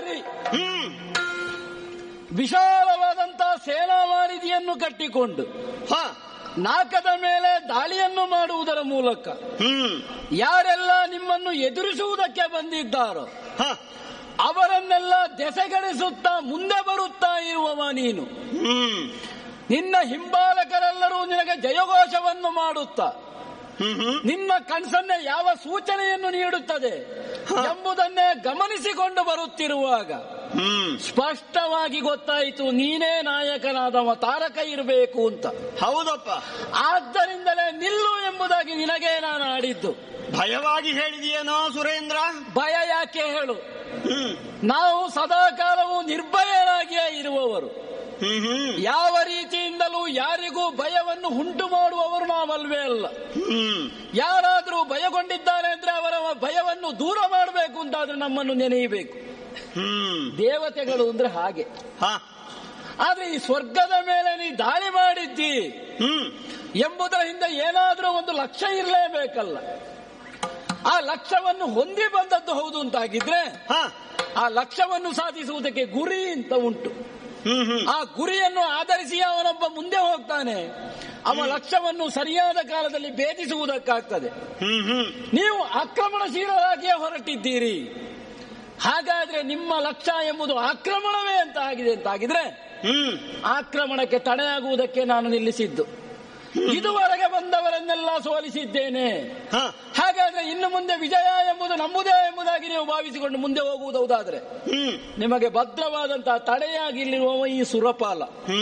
ದಾಳಿ. ವಿಶಾಲವಾದಂತಹ ಸೇನಾ ವಾರಿಧಿಯನ್ನು ಕಟ್ಟಿಕೊಂಡು ನಾಕದ ಮೇಲೆ ದಾಳಿಯನ್ನು ಮಾಡುವುದರ ಮೂಲಕ ಯಾರೆಲ್ಲ ನಿಮ್ಮನ್ನು ಎದುರಿಸುವುದಕ್ಕೆ ಬಂದಿದ್ದಾರೋ ಅವರನ್ನೆಲ್ಲ ದೆಸೆಗಡಿಸುತ್ತಾ ಮುಂದೆ ಬರುತ್ತಾ ಇರುವವ ನೀನು. ನಿನ್ನ ಹಿಂಬಾಲಕರೆಲ್ಲರೂ ನಿನಗೆ ಜಯಘೋಷವನ್ನು ಮಾಡುತ್ತಾ ನಿನ್ನ ಕನಸನ್ನೇ ಯಾವ ಸೂಚನೆಯನ್ನು ನೀಡುತ್ತದೆ ಎಂಬುದನ್ನೇ ಗಮನಿಸಿಕೊಂಡು ಬರುತ್ತಿರುವಾಗ ಸ್ಪಷ್ಟವಾಗಿ ಗೊತ್ತಾಯಿತು ನೀನೇ ನಾಯಕನಾದವ, ತಾರಕ ಇರಬೇಕು ಅಂತ. ಹೌದಪ್ಪ. ಆದ್ದರಿಂದಲೇ ನಿಲ್ಲು ಎಂಬುದಾಗಿ ನಿನಗೆ ನಾನು ಆಡಿದ್ದು. ಭಯವಾಗಿ ಹೇಳಿದೆಯೇನೋ ಸುರೇಂದ್ರ? ಭಯ ಯಾಕೆ ಹೇಳು? ನಾವು ಸದಾಕಾಲವೂ ನಿರ್ಭಯರಾಗಿಯೇ ಇರುವವರು. ಯಾವ ರೀತಿಯಿಂದಲೂ ಯಾರಿಗೂ ಭಯವನ್ನು ಉಂಟು ಮಾಡುವವರು ನಾವಲ್ವೇ ಅಲ್ಲ. ಯಾರಾದರೂ ಭಯಗೊಂಡಿದ್ದಾರೆ ಅಂದ್ರೆ ಅವರ ಭಯವನ್ನು ದೂರ ಮಾಡಬೇಕು ಅಂತಾದ್ರೆ ನಮ್ಮನ್ನು ನೆನೆಯಬೇಕು. ದೇವತೆಗಳು ಅಂದ್ರೆ ಹಾಗೆ. ಆದ್ರೆ ಈ ಸ್ವರ್ಗದ ಮೇಲೆ ನೀ ದಾಳಿ ಮಾಡಿದ್ದಿ ಎಂಬುದರ ಹಿಂದೆ ಏನಾದ್ರೂ ಒಂದು ಲಕ್ಷ್ಯ ಇರಲೇಬೇಕಲ್ಲ. ಆ ಲಕ್ಷ್ಯವನ್ನು ಹೊಂದಿ ಬಂದದ್ದು ಹೌದು ಅಂತಾಗಿದ್ರೆ ಆ ಲಕ್ಷ್ಯವನ್ನು ಸಾಧಿಸುವುದಕ್ಕೆ ಗುರಿ ಅಂತ ಉಂಟು. ಆ ಗುರಿಯನ್ನು ಆಧರಿಸಿ ಅವನೊಬ್ಬ ಮುಂದೆ ಹೋಗ್ತಾನೆ. ಅವ ಲಕ್ಷ್ಯವನ್ನು ಸರಿಯಾದ ಕಾಲದಲ್ಲಿ ಭೇದಿಸುವುದಕ್ಕಾಗ್ತದೆ. ನೀವು ಆಕ್ರಮಣಶೀಲರಾಗಿಯೇ ಹೊರಟಿದ್ದೀರಿ. ಹಾಗಾದ್ರೆ ನಿಮ್ಮ ಲಕ್ಷ್ಯ ಎಂಬುದು ಆಕ್ರಮಣವೇ ಅಂತ ಆಗಿದೆ ಅಂತಾಗಿದ್ರೆ ಆಕ್ರಮಣಕ್ಕೆ ತಡೆಯಾಗುವುದಕ್ಕೆ ನಾನು ನಿಲ್ಲಿಸಿದ್ದು. ಇದುವರೆಗೆ ಬಂದವರನ್ನೆಲ್ಲ ಸೋಲಿಸಿದ್ದೇನೆ. ಹಾಗಾದ್ರೆ ಇನ್ನು ಮುಂದೆ ವಿಜಯ ಎಂಬುದು ನಮ್ಮದೇ ಎಂಬುದಾಗಿ ನೀವು ಭಾವಿಸಿಕೊಂಡು ಮುಂದೆ ಹೋಗುವುದಾದ್ರೆ ನಿಮಗೆ ಭದ್ರವಾದಂತಹ ತಡೆಯಾಗಿ ಇಲ್ಲಿರುವವ ಈ ಸುರಪಾಲ.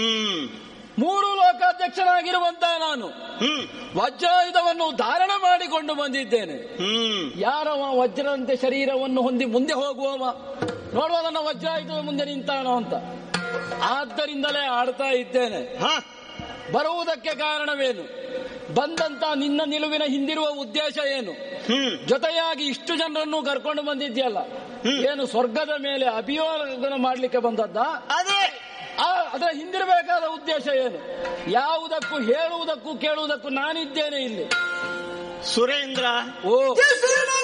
3 ಲೋಕಾಧ್ಯಕ್ಷನಾಗಿರುವಂತಹ ನಾನು ವಜ್ರಾಯುಧವನ್ನು ಧಾರಣ ಮಾಡಿಕೊಂಡು ಬಂದಿದ್ದೇನೆ. ಯಾರವ ವಜ್ರಂತೆ ಶರೀರವನ್ನು ಹೊಂದಿ ಮುಂದೆ ಹೋಗುವವ ನೋಡುವ ನನ್ನ ವಜ್ರಾಯುಧದ ಮುಂದೆ ನಿಂತಾನೋ ಅಂತ. ಆದ್ದರಿಂದಲೇ ಆಡ್ತಾ ಇದ್ದೇನೆ. ಬರುವುದಕ್ಕೆ ಕಾರಣವೇನು? ಬಂದಂತ ನಿನ್ನ ನಿಲುವಿನ ಹಿಂದಿರುವ ಉದ್ದೇಶ ಏನು? ಜೊತೆಯಾಗಿ ಇಷ್ಟು ಜನರನ್ನು ಕರ್ಕೊಂಡು ಬಂದಿದ್ಯಲ್ಲ, ಏನು ಸ್ವರ್ಗದ ಮೇಲೆ ಅಭಿಯೋಗ ಮಾಡ್ಲಿಕ್ಕೆ ಬಂದದ್ದ? ಅದರ ಹಿಂದಿರಬೇಕಾದ ಉದ್ದೇಶ ಏನು? ಯಾವುದಕ್ಕೂ ಹೇಳುವುದಕ್ಕೂ ಕೇಳುವುದಕ್ಕೂ ನಾನಿದ್ದೇನೆ ಇಲ್ಲಿ ಸುರೇಂದ್ರ. ಓ